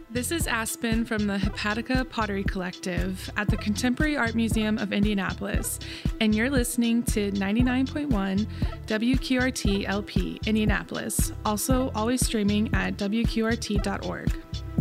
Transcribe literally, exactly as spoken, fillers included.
This is Aspen from the Hepatica Pottery Collective at the Contemporary Art Museum of Indianapolis, and you're listening to ninety-nine point one W Q R T L P Indianapolis, also always streaming at W Q R T dot org.